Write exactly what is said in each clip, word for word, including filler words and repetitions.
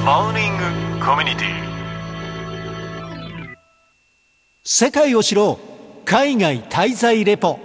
モーニングコミュニティ。 世界を知ろう海外滞在レポ。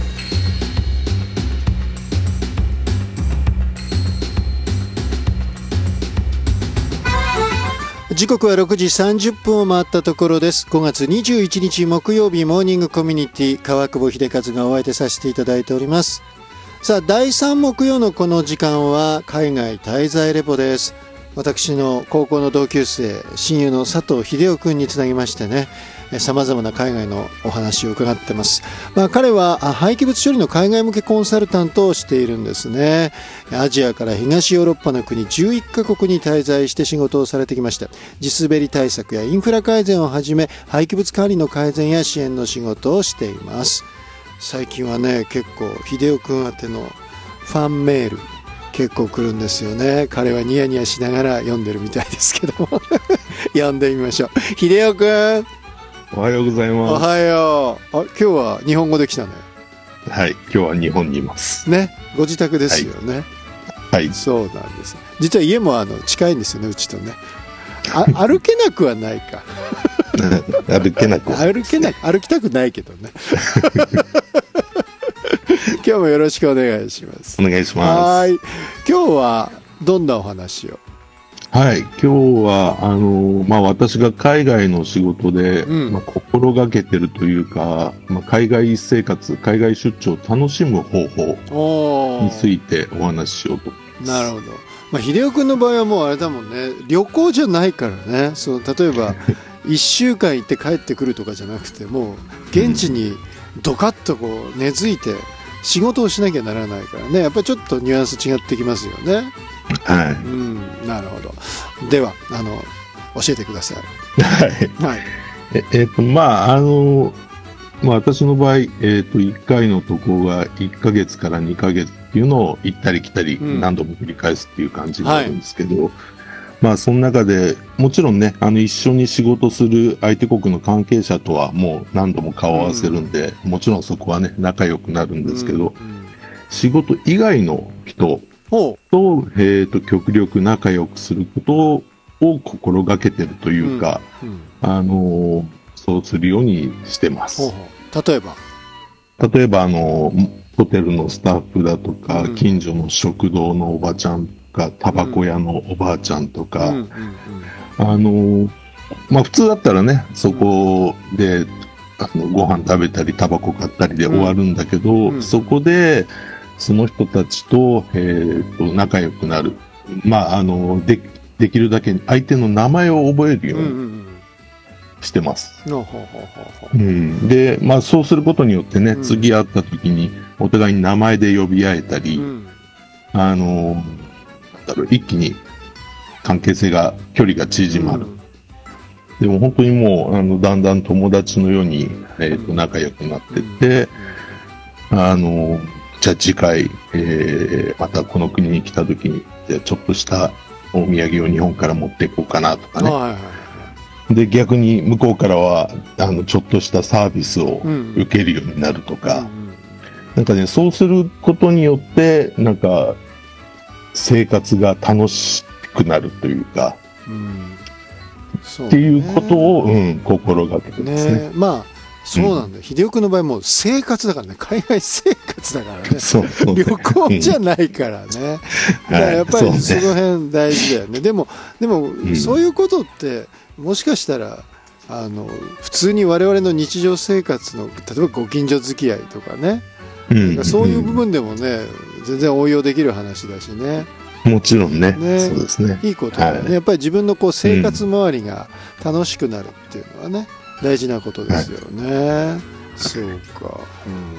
時刻はろくじさんじゅっぷんを回ったところです。ごがつにじゅういちにち木曜日、モーニングコミュニティ、川久保秀和がお相手させていただいております。さあ、だいさん木曜のこの時間は海外滞在レポです。私の高校の同級生、親友の佐藤秀夫君につなぎましてね、さまざまな海外のお話を伺ってます。まあ、彼は廃棄物処理の海外向けコンサルタントをしているんですね。アジアから東ヨーロッパの国じゅういっかこくに滞在して仕事をされてきました。地滑り対策やインフラ改善をはじめ、廃棄物管理の改善や支援の仕事をしています。最近はね、結構秀夫君宛てのファンメール結構来るんですよね。彼はニヤニヤしながら読んでるみたいですけども読んでみましょう。秀夫君、 おはようございます。 おはよう。あ、今日は日本語で来たね。 はい、今日は日本にいますね。ご自宅ですよね。 はい、はい、 そうなんです。実は家もあの近いんですよね、うちとね。あ歩けなくはないか歩けなくは歩けなく歩きたくないけどね今日もよろしくお願いします。 お願いします。 はい。今日はどんなお話を？ はい、今日はあの、まあ、私が海外の仕事で、うんまあ、心がけてるというか、まあ、海外生活、海外出張を楽しむ方法についてお話ししようと思います。 なるほど。まあ、秀夫君の場合はもうあれだもんね、旅行じゃないからね。そう、例えばいっしゅうかん行って帰ってくるとかじゃなくて、もう現地にドカッとこう根付いて仕事をしなきゃならないからね。やっぱりちょっとニュアンス違ってきますよね。 はい。 うん、なるほど。では、あの、教えてください。 はい。はい。え、えっと、まあ、あの、まあ、私の場合、えっと、いっかいの渡航がいっかげつからにかげつっていうのを行ったり来たり何度も繰り返すっていう感じになるんですけど、うんはい、まあ、その中でもちろんね、あの、一緒に仕事する相手国の関係者とはもう何度も顔を合わせるんで、うん、もちろんそこはね、仲良くなるんですけど、うんうん、仕事以外の人と、えっと、極力仲良くすることを心がけてるというか、うんうん、あの、そうするようにしてます。 ほうほう。例えば例えば、あの、ホテルのスタッフだとか、うん、近所の食堂のおばちゃんとか、タバコ屋のおばあちゃんとか、うんうんうん、あの、まあ、普通だったらね、そこで、あの、ご飯食べたり、タバコ買ったりで終わるんだけど、うんうん、そこで、その人たちと、えっと、仲良くなる。まあ、あの、で、できるだけ相手の名前を覚えるようにしてます。うん、で、まあ、そうすることによってね、うん、次会った時に、お互いに名前で呼び合えたり、うん、あの、なんだろう、一気に関係性が、距離が縮まる。うん、でも本当にもう、あの、だんだん友達のように、えっと、仲良くなってって、あの、じゃあ次回、えー、またこの国に来た時に、じゃあちょっとしたお土産を日本から持っていこうかなとかね。はいはいはい、で、逆に向こうからは、あの、ちょっとしたサービスを受けるようになるとか、うんうん、なんかね、そうすることによって、なんか、生活が楽しくなるというか、うんそうね、っていうことを、うん、心がけてますね。 ね、まあそうなんだよ、うん、秀夫君の場合もう生活だからね、海外生活だからねそうそう旅行じゃないからね、うん、だからやっぱりその辺大事だよね、はい、でもでも、うん、そういうことってもしかしたらあの普通に我々の日常生活の例えばご近所付き合いとかね、うん、そういう部分でもね全然応用できる話だしね。 もちろん ね, ねそうですね、 いいことだよね、はい、やっぱり自分のこう生活周りが楽しくなるっていうのはね、大事なことですよね。そうか、うん